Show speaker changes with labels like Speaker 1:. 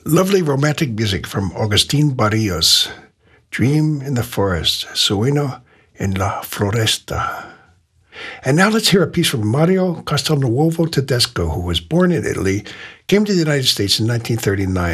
Speaker 1: Lovely romantic music from Agustin Barrios. Dream in the Forest, Sueño en la Floresta. And now let's hear a piece from Mario Castelnuovo Tedesco, who was born in Italy, came to the United States in 1939,